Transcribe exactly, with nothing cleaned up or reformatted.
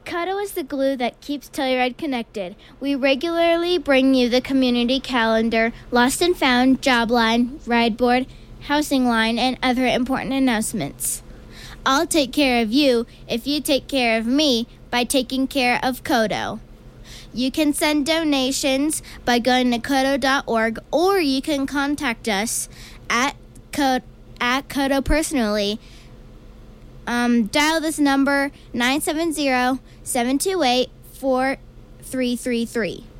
Kodo is the glue that keeps Telluride connected. We regularly bring you the community calendar, Lost and Found, Job Line, Ride Board, Housing Line, and other important announcements. I'll take care of you if you take care of me by taking care of Kodo. You can send donations by going to kodo dot org, or you can contact us at Kodo, at Kodo personally. Um, dial this number, nine seven zero, seven two eight, four three three three.